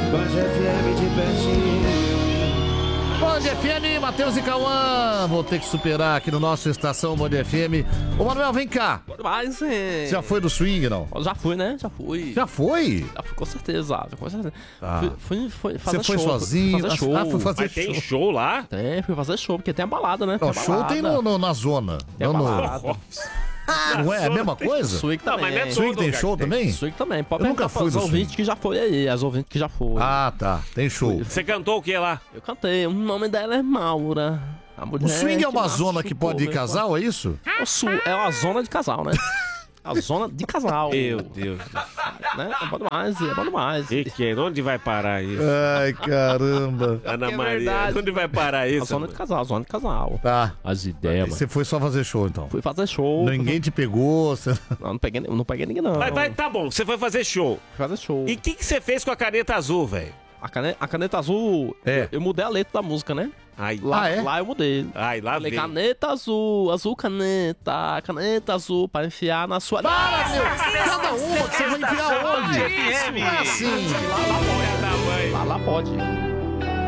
Band FM de pertinho. Band FM, Matheus e Cauã. Vou ter que superar aqui no nosso Estação Band FM. Ô, Manuel, vem cá. Mas, Já foi do swing, não? Já fui, né? Já fui. Já foi? Já fui, com certeza. Com certeza. Ah. Fui fazer Você foi show. sozinho? Fui fazer show. Foi fazer Mas tem show. show lá? Fui fazer show, porque tem a balada, né? Não, Tem a show balada. tem na zona. Tem a Não, balada. não é a mesma coisa? Swing Não, também. mas não é Swing todo tem lugar show que tem. também? Swing também. Pode Eu nunca perguntar fui pros no swing. ouvintes que já foi aí. As ouvintes que já foi. Ah, tá. Tem show. Você cantou o que lá? Eu cantei. O nome dela é Maura. A mulher O swing é uma machucou zona que pode ir meu casal, é isso? É uma zona de casal, né? A zona de casal. Meu Deus. Né? É bom demais, é bom demais. Onde vai parar isso? Ai, caramba. Ana é Maria, verdade. onde vai parar A isso? zona de casal, zona de casal. Tá. As E ideias, mano. você foi só fazer show, então? Fui fazer show. Ninguém te pegou? Você... Não peguei ninguém, não. Vai, tá bom, você foi fazer show. Fui fazer show. E o que você fez com a caneta azul, velho? A caneta azul, É. eu mudei a letra da música, né? Ai, Lá, Ah, é? lá eu mudei. ai, lá Falei, vem. caneta azul, azul caneta azul, para enfiar na sua... Para, meu! Cada uma que você vai enfiar onde? FM. Não é assim. Lá pode.